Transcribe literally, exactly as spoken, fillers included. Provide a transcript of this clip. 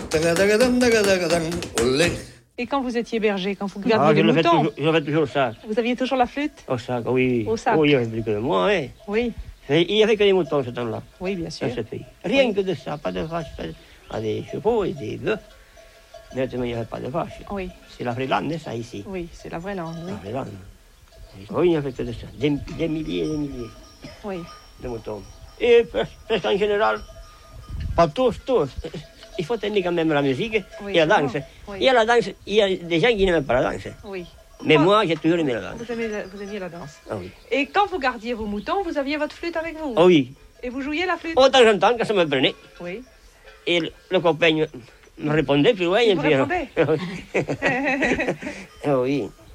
Et quand vous étiez berger, quand vous gardiez Ah, les je le fais moutons, toujours, je fais toujours ça. vous aviez toujours la flûte? Au sac, oui. Au sac. Oui, il n'y avait plus que moi, hein. Oui, Et il n'y avait que des moutons ce temps-là, oui, bien sûr. dans ce pays. Rien Oui. que de ça, pas de vaches, pas de... Ah, des chevaux et des bœufs. Maintenant, il n'y avait pas de vaches. Oui, C'est la vraie lande, ça, ici. oui, c'est la vraie langue, oui. La vraie lande. Oui, il n'y avait que de ça. Des, des milliers et des milliers Oui, de moutons. Et presque presque en général, pas tous, tous. Il faut tenir quand même la musique Oui, et la je danse. vois. Oui. Il y a la danse, il y a des gens qui n'aiment pas la danse. oui. Mais Pourquoi moi, j'ai toujours aimé la danse. Vous aimiez la, vous aimiez la danse. Ah oui. Et quand vous gardiez vos moutons, vous aviez votre flûte avec vous? Ah oui. Et vous jouiez la flûte? Oh, de temps en temps, quand ça me prenait, Oui. et le, le copain me répondait plus loin. Il et vous puis, répondait? Ah oui.